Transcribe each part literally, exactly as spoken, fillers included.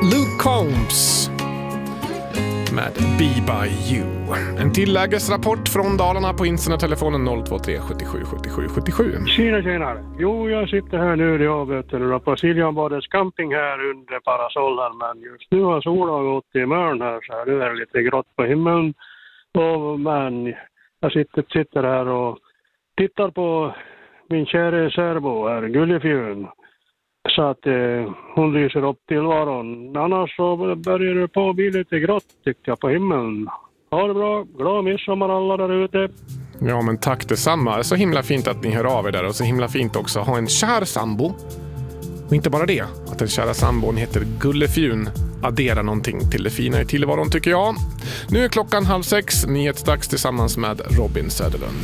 Luke Combs med Be By You. En tillägesrapport från Dalarna på internettelefonen noll två tre sju sju sju sju sju sju. Tjena, tjena. Jo, jag sitter här nu i avböten på Siljanbadets camping här under parasollen, men just nu har solen gått i mörn här, så här, nu är det lite grått på himlen. Och, men jag sitter, sitter här och tittar på min kära serbo här, Gullefjön. Så att eh, hon lyser upp tillvaron. Annars så börjar det på att bli lite grått, tyckte jag, på himlen. Ha det bra. Glad midsommar alla där ute. Ja, men tack detsamma. Det är så himla fint att ni hör av er där. Och så himla fint också att ha en kär sambo. Och inte bara det, att den kära sambon heter Gullefjun adderar någonting till det fina i tillvaron, tycker jag. Nu är klockan halv sex. Nyhetsdags tillsammans med Robin Söderlund.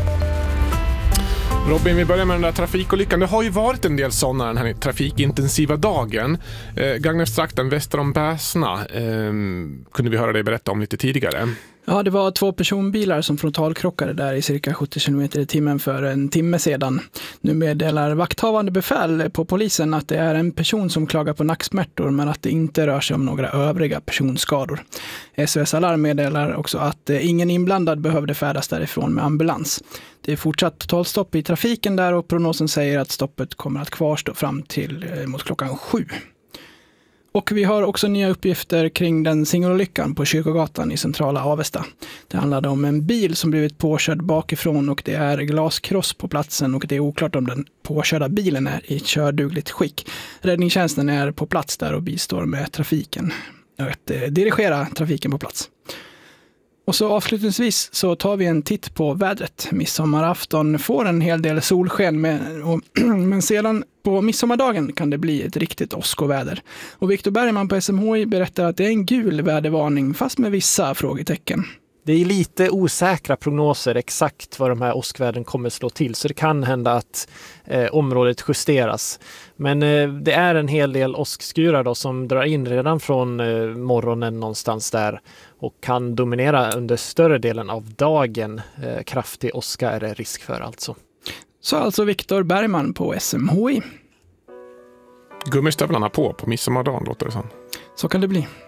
Robin, vi börjar med den där trafikolyckan. Det har ju varit en del sådana den här trafikintensiva dagen. Eh, Gagnefstrakten väster om Bäsna eh, kunde vi höra dig berätta om lite tidigare. Ja, det var två personbilar som frontalkrockade där i cirka sjuttio kilometer i timmen för en timme sedan. Nu meddelar vakthavande befäl på polisen att det är en person som klagar på nacksmärtor, men att det inte rör sig om några övriga personskador. S O S Alarm meddelar också att ingen inblandad behövde färdas därifrån med ambulans. Det är fortsatt totalstopp i trafiken där och prognosen säger att stoppet kommer att kvarstå fram till mot klockan sju. Och vi har också nya uppgifter kring den singelolyckan på Kyrkogatan i centrala Avesta. Det handlade om en bil som blivit påkörd bakifrån och det är glaskross på platsen och det är oklart om den påkörda bilen är i kördugligt skick. Räddningstjänsten är på plats där och bistår med trafiken. Att eh, dirigera trafiken på plats. Och så avslutningsvis så tar vi en titt på vädret. Midsommarafton får en hel del solsken, med, och, men sedan på midsommardagen kan det bli ett riktigt åskoväder. Och Viktor Bergman på S M H I berättar att det är en gul vädervarning fast med vissa frågetecken. Det är lite osäkra prognoser exakt vad de här åskvädren kommer slå till, så det kan hända att eh, området justeras. Men eh, det är en hel del åskskurar då som drar in redan från eh, morgonen någonstans där och kan dominera under större delen av dagen. Eh, kraftig åska är det risk för alltså. Så alltså Viktor Bergman på S M H I. Gummistövlarna på på midsommardagen låter det som. Så kan det bli.